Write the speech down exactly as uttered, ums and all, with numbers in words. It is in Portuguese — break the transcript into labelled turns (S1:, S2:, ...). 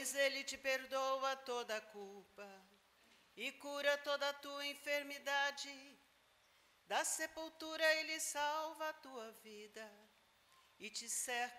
S1: pois ele te perdoa toda a culpa e cura toda a tua enfermidade. Da sepultura ele salva a tua vida e te cerca